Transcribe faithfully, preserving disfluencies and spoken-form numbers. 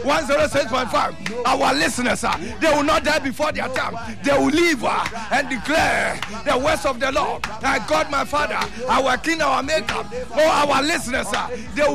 one oh six point five. Our listeners, uh, they will not die before their time. They will live uh, and declare the words of the Lord. I God, my Father, our King, our Maker. Oh, our listeners, uh, they will